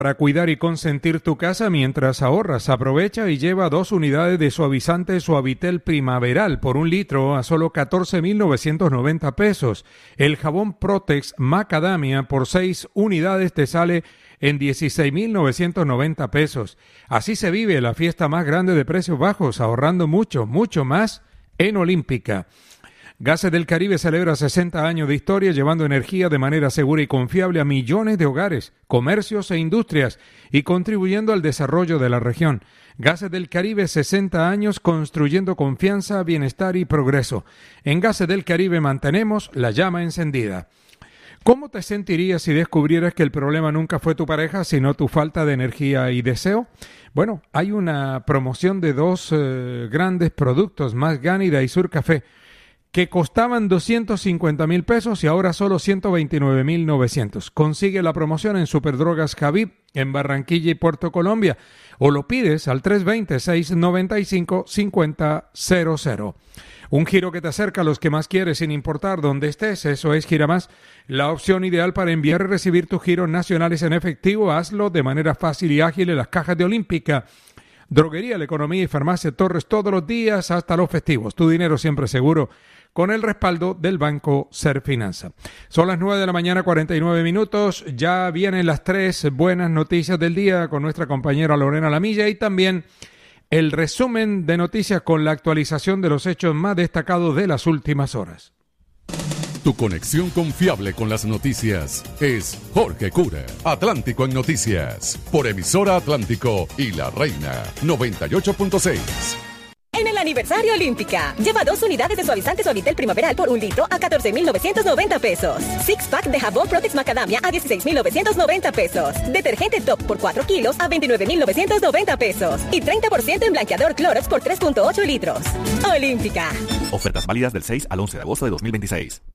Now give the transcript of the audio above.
Para cuidar y consentir tu casa mientras ahorras, aprovecha y lleva 2 unidades de suavizante Suavitel Primaveral por 1 litro a solo 14,990 pesos. El jabón Protex Macadamia por 6 unidades te sale en 16,990 pesos. Así se vive la fiesta más grande de precios bajos, ahorrando mucho, mucho más en Olímpica. Gases del Caribe celebra 60 años de historia llevando energía de manera segura y confiable a millones de hogares, comercios e industrias y contribuyendo al desarrollo de la región. Gases del Caribe, 60 años construyendo confianza, bienestar y progreso. En Gases del Caribe mantenemos la llama encendida. ¿Cómo te sentirías si descubrieras que el problema nunca fue tu pareja, sino tu falta de energía y deseo? Bueno, hay una promoción de 2 grandes productos, Masgani y Daisur Café, que costaban 250,000 pesos y ahora solo 129,900. Consigue la promoción en Superdrogas Javib, en Barranquilla y Puerto Colombia, o lo pides al 320-695-5000. Un giro que te acerca a los que más quieres sin importar dónde estés. Eso es Giramás, la opción ideal para enviar y recibir tus giros nacionales en efectivo. Hazlo de manera fácil y ágil en las cajas de Olímpica. Droguería La Economía y Farmacia Torres todos los días hasta los festivos. Tu dinero siempre seguro con el respaldo del Banco Serfinanza. Son las 9 de la mañana, 49 minutos. Ya vienen las 3 buenas noticias del día con nuestra compañera Lorena Lamilla y también el resumen de noticias con la actualización de los hechos más destacados de las últimas horas. Tu conexión confiable con las noticias es Jorge Cura, Atlántico en Noticias, por Emisora Atlántico y La Reina 98.6. En el aniversario Olímpica, lleva 2 unidades de suavizante Suavitel Primaveral por 1 litro a 14,990 pesos. 6-pack de jabón Protex Macadamia a 16,990 pesos. Detergente Top por 4 kilos a 29,990 pesos. Y 30% en blanqueador Clorox por 3,8 litros. Olímpica. Ofertas válidas del 6 al 11 de agosto de 2026.